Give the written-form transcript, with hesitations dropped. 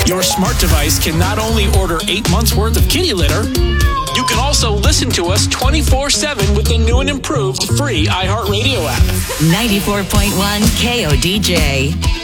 Your smart device can not only order 8 months worth of kitty litter, you can also listen to us 24/7 with the new and improved free iHeartRadio app. 94.1 KODJ.